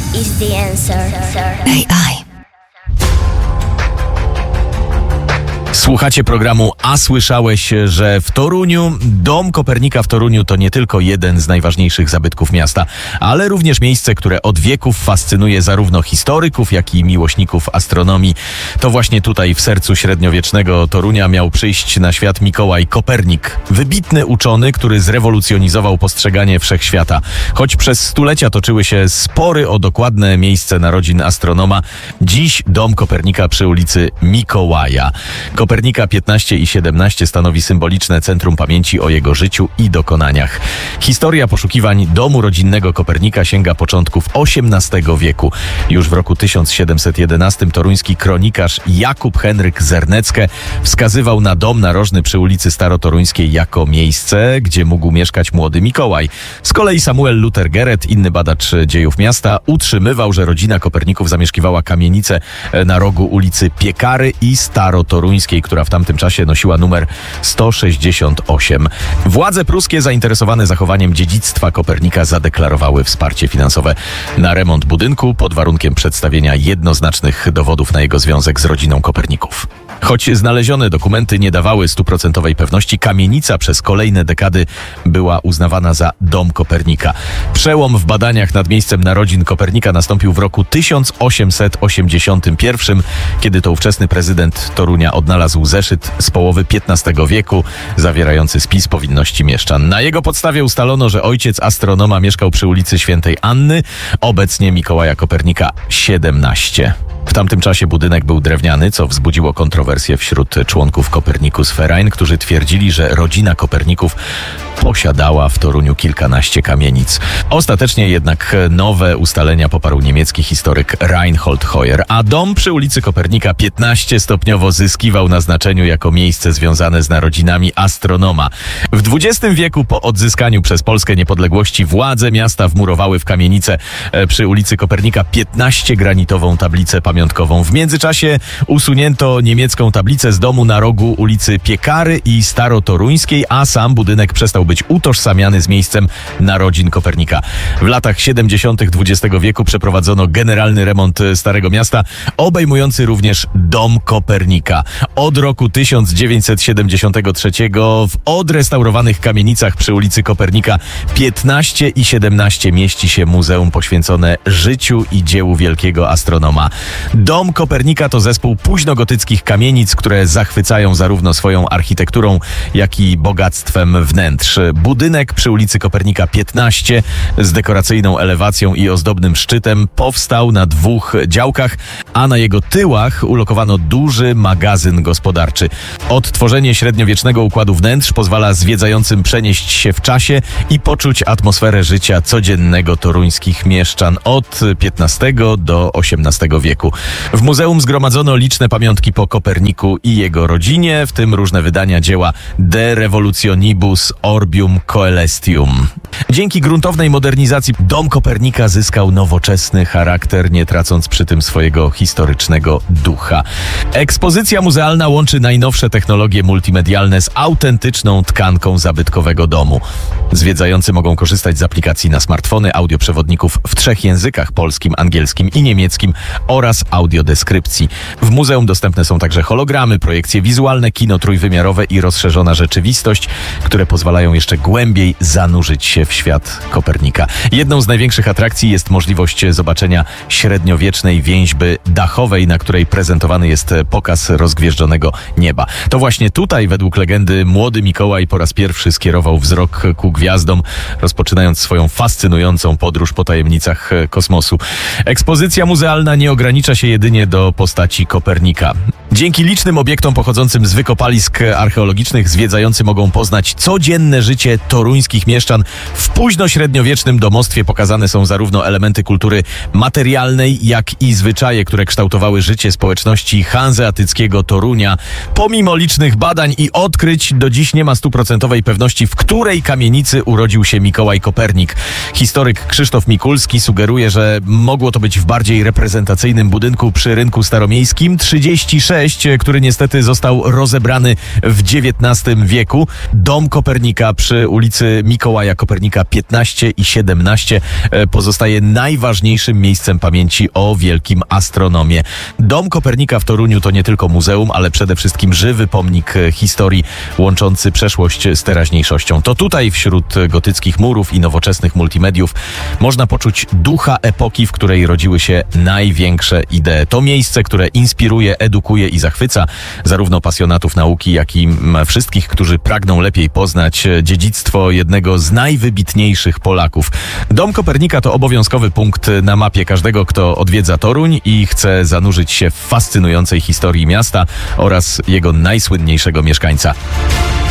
is the answer. AI. Słuchacie programu A słyszałeś, że w Toruniu Dom Kopernika w Toruniu to nie tylko jeden z najważniejszych zabytków miasta, ale również miejsce, które od wieków fascynuje zarówno historyków, jak i miłośników astronomii. To właśnie tutaj w sercu średniowiecznego Torunia miał przyjść na świat Mikołaj Kopernik. Wybitny uczony, który zrewolucjonizował postrzeganie wszechświata. Choć przez stulecia toczyły się spory o dokładne miejsce narodzin astronoma, dziś Dom Kopernika przy ulicy Mikołaja Kopernika 15 i 17 stanowi symboliczne centrum pamięci o jego życiu i dokonaniach. Historia poszukiwań domu rodzinnego Kopernika sięga początków XVIII wieku. Już w roku 1711 toruński kronikarz Jakub Henryk Zernecke wskazywał na dom narożny przy ulicy Starotoruńskiej jako miejsce, gdzie mógł mieszkać młody Mikołaj. Z kolei Samuel Luther Geret, inny badacz dziejów miasta, utrzymywał, że rodzina Koperników zamieszkiwała kamienicę na rogu ulicy Piekary i Starotoruńskiej, która w tamtym czasie nosiła numer 168. Władze pruskie zainteresowane zachowaniem dziedzictwa Kopernika zadeklarowały wsparcie finansowe na remont budynku pod warunkiem przedstawienia jednoznacznych dowodów na jego związek z rodziną Koperników. Choć znalezione dokumenty nie dawały 100% pewności, kamienica przez kolejne dekady była uznawana za Dom Kopernika. Przełom w badaniach nad miejscem narodzin Kopernika nastąpił w roku 1881, kiedy to ówczesny prezydent Torunia odnalazł zeszyt z połowy XV wieku zawierający spis powinności mieszczan. Na jego podstawie ustalono, że ojciec astronoma mieszkał przy ulicy Świętej Anny, obecnie Mikołaja Kopernika 17. W tamtym czasie budynek był drewniany, co wzbudziło kontrowersje wśród członków Copernicus Verein, którzy twierdzili, że rodzina Koperników posiadała w Toruniu kilkanaście kamienic. Ostatecznie jednak nowe ustalenia poparł niemiecki historyk Reinhold Heuer, a dom przy ulicy Kopernika 15 stopniowo zyskiwał na znaczeniu jako miejsce związane z narodzinami astronoma. W XX wieku po odzyskaniu przez Polskę niepodległości władze miasta wmurowały w kamienicę przy ulicy Kopernika 15 granitową tablicę pamiątkową. W międzyczasie usunięto niemiecką tablicę z domu na rogu ulicy Piekary i Starotoruńskiej, a sam budynek przestał być utożsamiany z miejscem narodzin Kopernika. W latach 70. XX wieku przeprowadzono generalny remont Starego Miasta, obejmujący również Dom Kopernika. Od roku 1973 w odrestaurowanych kamienicach przy ulicy Kopernika 15 i 17 mieści się muzeum poświęcone życiu i dziełu wielkiego astronoma. Dom Kopernika to zespół późnogotyckich kamienic, które zachwycają zarówno swoją architekturą, jak i bogactwem wnętrz. Budynek przy ulicy Kopernika 15 z dekoracyjną elewacją i ozdobnym szczytem powstał na dwóch działkach, a na jego tyłach ulokowano duży magazyn gospodarczy. Odtworzenie średniowiecznego układu wnętrz pozwala zwiedzającym przenieść się w czasie i poczuć atmosferę życia codziennego toruńskich mieszczan od XV do XVIII wieku. W muzeum zgromadzono liczne pamiątki po Koperniku i jego rodzinie, w tym różne wydania dzieła De Revolutionibus Orbium Coelestium. Dzięki gruntownej modernizacji Dom Kopernika zyskał nowoczesny charakter, nie tracąc przy tym swojego historycznego ducha. Ekspozycja muzealna łączy najnowsze technologie multimedialne z autentyczną tkanką zabytkowego domu. Zwiedzający mogą korzystać z aplikacji na smartfony, audioprzewodników w 3 językach: polskim, angielskim i niemieckim oraz audiodeskrypcji. W muzeum dostępne są także hologramy, projekcje wizualne, kino trójwymiarowe i rozszerzona rzeczywistość, które pozwalają jeszcze głębiej zanurzyć się w świat Kopernika. Jedną z największych atrakcji jest możliwość zobaczenia średniowiecznej więźby dachowej, na której prezentowany jest pokaz rozgwieżdżonego nieba. To właśnie tutaj, według legendy, młody Mikołaj po raz pierwszy skierował wzrok ku gwiazdom, rozpoczynając swoją fascynującą podróż po tajemnicach kosmosu. Ekspozycja muzealna nie ogranicza się jedynie do postaci Kopernika. Dzięki licznym obiektom pochodzącym z wykopalisk archeologicznych zwiedzający mogą poznać codzienne życie toruńskich mieszczan. W późnośredniowiecznym domostwie pokazane są zarówno elementy kultury materialnej, jak i zwyczaje, które kształtowały życie społeczności hanzeatyckiego Torunia. Pomimo licznych badań i odkryć, do dziś nie ma 100% pewności, w której kamienicy urodził się Mikołaj Kopernik. Historyk Krzysztof Mikulski sugeruje, że mogło to być w bardziej reprezentacyjnym budynku przy rynku staromiejskim 36, 6, który niestety został rozebrany w XIX wieku. Dom Kopernika przy ulicy Mikołaja Kopernika 15 i 17 pozostaje najważniejszym miejscem pamięci o wielkim astronomie. Dom Kopernika w Toruniu to nie tylko muzeum, ale przede wszystkim żywy pomnik historii łączący przeszłość z teraźniejszością. To tutaj wśród gotyckich murów i nowoczesnych multimediów można poczuć ducha epoki, w której rodziły się największe idee. To miejsce, które inspiruje, edukuje i zachwyca zarówno pasjonatów nauki, jak i wszystkich, którzy pragną lepiej poznać dziedzictwo jednego z najwybitniejszych Polaków. Dom Kopernika to obowiązkowy punkt na mapie każdego, kto odwiedza Toruń i chce zanurzyć się w fascynującej historii miasta oraz jego najsłynniejszego mieszkańca.